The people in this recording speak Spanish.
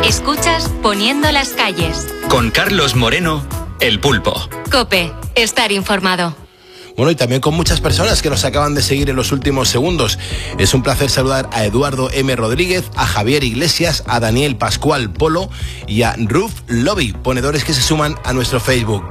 Escuchas Poniendo las calles. Con Carlos Moreno, El Pulpo. COPE, estar informado. Bueno, y también con muchas personas que nos acaban de seguir en los últimos segundos. Es un placer saludar a Eduardo M. Rodríguez, a Javier Iglesias, a Daniel Pascual Polo y a Ruf Lobby, ponedores que se suman a nuestro Facebook.